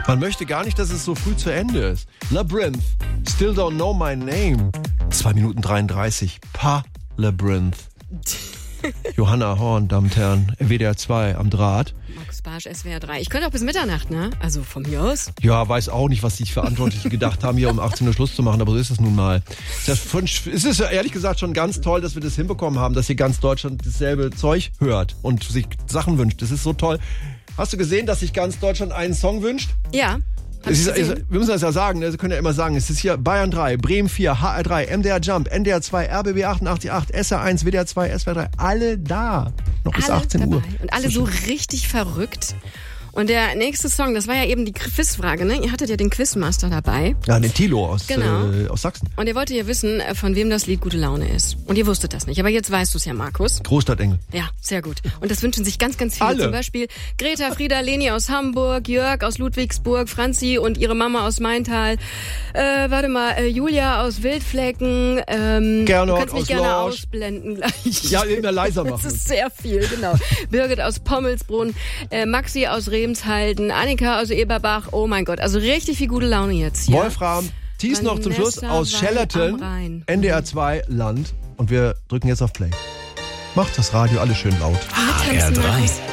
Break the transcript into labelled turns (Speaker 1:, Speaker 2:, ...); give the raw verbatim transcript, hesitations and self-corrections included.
Speaker 1: Man möchte gar nicht, dass es so früh zu Ende ist. Labyrinth, Still Don't Know My Name. zwei Minuten dreiunddreißig. Pa Labyrinth. Johanna Horn, Damen und Herren, W D R zwei am Draht.
Speaker 2: Markus Barsch, S W R drei. Ich könnte auch bis Mitternacht, ne? Also von mir aus.
Speaker 1: Ja, weiß auch nicht, was die Verantwortlichen gedacht haben, hier um achtzehn Uhr Schluss zu machen, aber so ist es nun mal. Es ist ja ehrlich gesagt schon ganz toll, dass wir das hinbekommen haben, dass hier ganz Deutschland dasselbe Zeug hört und sich Sachen wünscht. Das ist so toll. Hast du gesehen, dass sich ganz Deutschland einen Song wünscht?
Speaker 2: Ja.
Speaker 1: Es ist, es, wir müssen das ja sagen, Sie können ja immer sagen, es ist hier Bayern drei, Bremen vier, H R drei, M D R Jump, N D R zwei, R B B achtundachtzig Komma acht, S R eins, W D R zwei, S W R drei, alle da. Noch bis
Speaker 2: alle
Speaker 1: achtzehn Uhr.
Speaker 2: Dabei. Und alle so richtig verrückt. Und der nächste Song, das war ja eben die Quizfrage, ne? Ihr hattet ja den Quizmaster dabei.
Speaker 1: Ja, den Thilo aus,
Speaker 2: genau.
Speaker 1: äh, aus Sachsen.
Speaker 2: Und ihr wolltet ja wissen, von wem das Lied Gute Laune ist. Und ihr wusstet das nicht. Aber jetzt weißt du es ja, Markus.
Speaker 1: Großstadtengel.
Speaker 2: Ja, sehr gut. Und das wünschen sich ganz, ganz viele.
Speaker 1: Alle.
Speaker 2: Zum Beispiel Greta, Frieda, Leni aus Hamburg, Jörg aus Ludwigsburg, Franzi und ihre Mama aus Maintal. Äh, warte mal, äh, Julia aus Wildflecken. Ähm,
Speaker 1: Gernot
Speaker 2: du kannst mich
Speaker 1: aus
Speaker 2: gerne
Speaker 1: Lorsch.
Speaker 2: ausblenden gleich.
Speaker 1: Ja, immer leiser machen.
Speaker 2: Das ist sehr viel, genau. Birgit aus Pommelsbrunn, äh, Maxi aus Remshalden, Annika aus Eberbach. Oh mein Gott, also richtig viel gute Laune jetzt. Ja?
Speaker 1: Wolfram, Thies noch zum Schluss
Speaker 2: Vanessa
Speaker 1: aus
Speaker 2: Wall
Speaker 1: Schellerton,
Speaker 2: am Rhein.
Speaker 1: N D R zwei Land. Und wir drücken jetzt auf Play. Macht das Radio alles schön laut.
Speaker 3: H R drei.